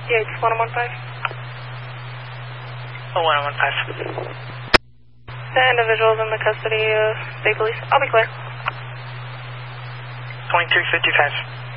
Yeah, it's 1115. Oh, 1115. The individual's in the custody of state police. I'll be clear. 2355.